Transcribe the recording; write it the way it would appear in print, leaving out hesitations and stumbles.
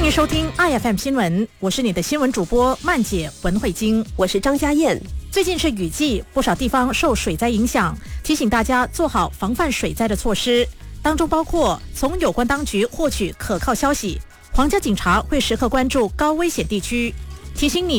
欢迎收听 IFM 新闻，我是你的新闻主播曼姐文慧晶。 我是张家燕。 最近是雨季，不少地方受水灾影响，提醒大家做好防范水灾的措施，当中包括从有关当局获取可靠消息，皇家警察会时刻关注高危险地区，提醒你